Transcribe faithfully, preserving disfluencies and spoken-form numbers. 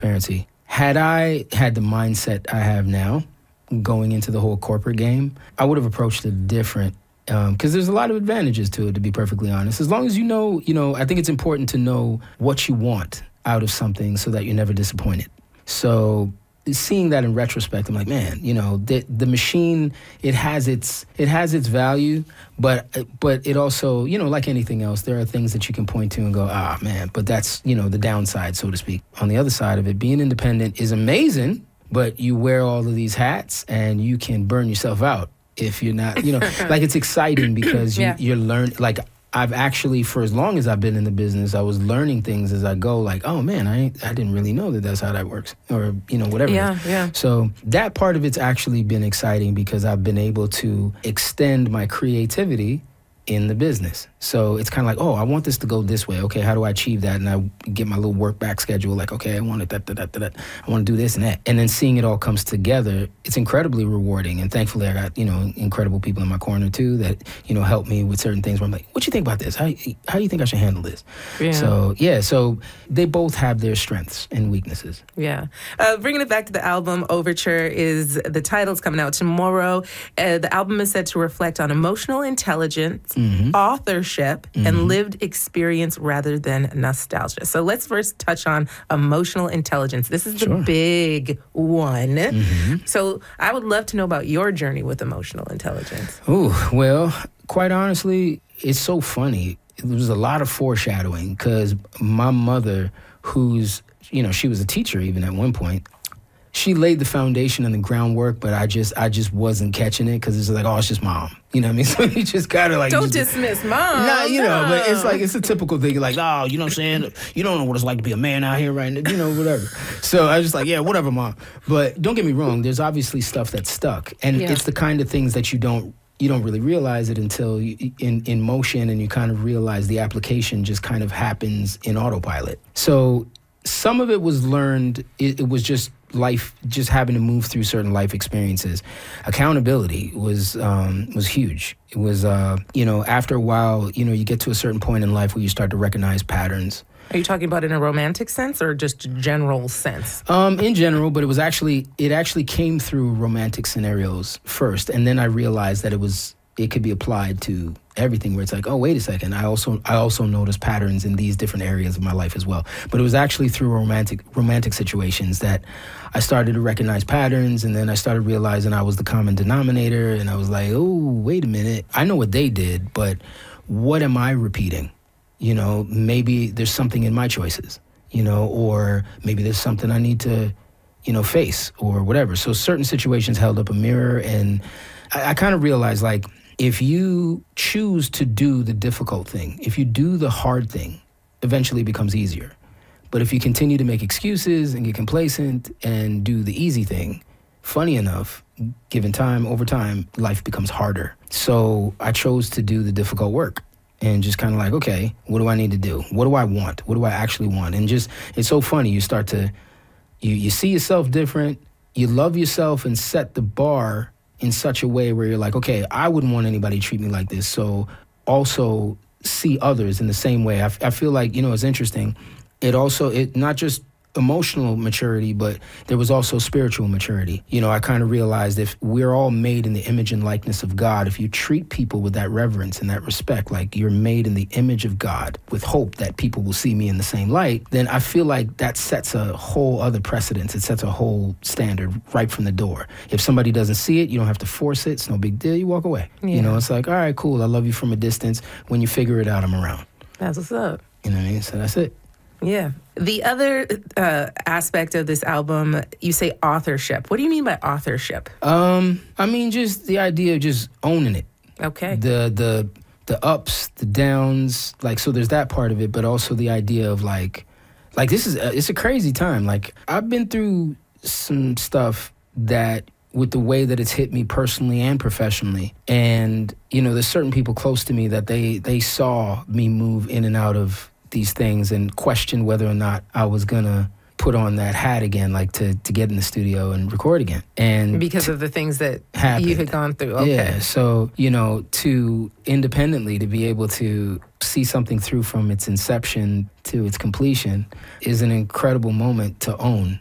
transparency. Had I had the mindset I have now, going into the whole corporate game, I would have approached it different. Because um, there's a lot of advantages to it, to be perfectly honest. As long as you know, you know, I think it's important to know what you want out of something so that you're never disappointed. So seeing that in retrospect, I'm like, man, you know, the the machine, it has its it has its value, but but it also, you know, like anything else, there are things that you can point to and go, ah, man, but that's, you know, the downside, so to speak. On the other side of it, being independent is amazing, but you wear all of these hats and you can burn yourself out if you're not, you know, like it's exciting because you, yeah. you're learning, like I've actually, for as long as I've been in the business, I was learning things as I go, like, oh man, I ain't, I didn't really know that that's how that works, or, you know, whatever. Yeah, yeah. So that part of it's actually been exciting because I've been able to extend my creativity in the business. So it's kind of like, oh, I want this to go this way. Okay, how do I achieve that? And I get my little work back schedule, like, okay, I want it, that, that, that, that. I want to do this and that. And then seeing it all comes together, it's incredibly rewarding. And thankfully, I got, you know, incredible people in my corner, too, that, you know, help me with certain things where I'm like, what you think about this? How, how do you think I should handle this? Yeah. So, yeah, so they both have their strengths and weaknesses. Yeah. Uh, bringing it back to the album, Overture is the title's coming out tomorrow. Uh, the album is said to reflect on emotional intelligence, mm-hmm. authorship, mm-hmm. and lived experience rather than nostalgia. So let's first touch on emotional intelligence. This is the Sure. big one. Mm-hmm. So I would love to know about your journey with emotional intelligence. Ooh, well, quite honestly, it's so funny. There was a lot of foreshadowing because my mother, who's, you know, she was a teacher even at one point, she laid the foundation and the groundwork, but I just I just wasn't catching it because it's like, oh, it's just mom. You know what I mean? So you just gotta like... Don't just, dismiss mom. Nah, you no. know, but it's like, it's a typical thing. Like, oh, you know what I'm saying? You don't know what it's like to be a man out here right now, you know, whatever. So I was just like, yeah, whatever, mom. But don't get me wrong, there's obviously stuff that's stuck. And Yeah. it's the kind of things that you don't you don't really realize it until you, in, in motion, and you kind of realize the application just kind of happens in autopilot. So some of it was learned, it, it was just life, just having to move through certain life experiences. Accountability was um, was huge. It was, uh, you know, after a while, you know, you get to a certain point in life where you start to recognize patterns. Are you talking about in a romantic sense or just general sense? Um, in general, but it was actually, it actually came through romantic scenarios first. And then I realized that it was, it could be applied to everything, where it's like, oh, wait a second. I also I also noticed patterns in these different areas of my life as well. But it was actually through romantic romantic situations that I started to recognize patterns, and then I started realizing I was the common denominator, and I was like, oh, wait a minute. I know what they did, but what am I repeating? You know, maybe there's something in my choices, you know, or maybe there's something I need to, you know, face or whatever. So certain situations held up a mirror, and I, I kind of realized, like, if you choose to do the difficult thing, if you do the hard thing, eventually it becomes easier. But if you continue to make excuses and get complacent and do the easy thing, funny enough, given time, over time, life becomes harder. So I chose to do the difficult work and just kind of like, okay, what do I need to do? What do I want? What do I actually want? And just, it's so funny. You start to, you, you see yourself different. You love yourself and set the bar in such a way where you're like, okay, I wouldn't want anybody to treat me like this. So also see others in the same way. I, f- I feel like, you know, it's interesting. It also, it not just emotional maturity, but there was also spiritual maturity. You know, I kind of realized if we're all made in the image and likeness of God, if you treat people with that reverence and that respect, like you're made in the image of God with hope that people will see me in the same light, then I feel like that sets a whole other precedence. It sets a whole standard right from the door. If somebody doesn't see it, you don't have to force it. It's no big deal. You walk away. Yeah. You know, it's like, all right, cool. I love you from a distance. When you figure it out, I'm around. That's what's up. You know what I mean? So that's it. Yeah. The other uh, aspect of this album, you say authorship. What do you mean by authorship? Um, I mean, just the idea of just owning it. Okay. The the the ups, the downs, like, so there's that part of it, but also the idea of like, like this is, a, it's a crazy time. Like, I've been through some stuff that, with the way that it's hit me personally and professionally. And, you know, there's certain people close to me that they, they saw me move in and out of these things and questioned whether or not I was gonna put on that hat again, like to, to get in the studio and record again. And because of the things that happened. you had gone through. Okay. Yeah. So, you know, to independently to be able to see something through from its inception to its completion is an incredible moment to own.